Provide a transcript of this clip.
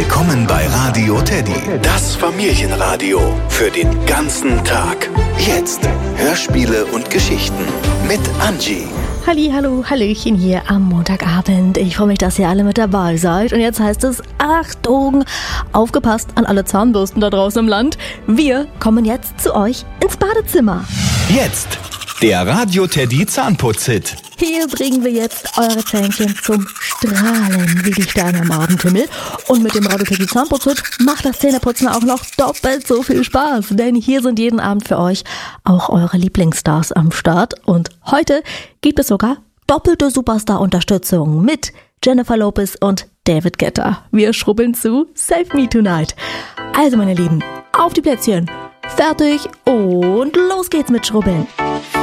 Willkommen bei Radio Teddy, das Familienradio für den ganzen Tag. Jetzt Hörspiele und Geschichten mit Angie. Hallo, Hallöchen hier am Montagabend. Ich freue mich, dass ihr alle mit dabei seid. Und jetzt heißt es, Achtung, aufgepasst an alle Zahnbürsten da draußen im Land. Wir kommen jetzt zu euch ins Badezimmer. Jetzt der Radio Teddy Zahnputz-Hit. Hier bringen wir jetzt eure Zähnchen zum Strahlen wie die Sterne am Abendhimmel. Und mit dem Radio Teddy Zahnputz-Hit macht das Zähneputzen auch noch doppelt so viel Spaß. Denn hier sind jeden Abend für euch auch eure Lieblingsstars am Start. Und heute gibt es sogar doppelte Superstar-Unterstützung mit Jennifer Lopez und David Guetta. Wir schrubbeln zu Save Me Tonight. Also meine Lieben, auf die Plätzchen, fertig und los geht's mit Schrubbeln.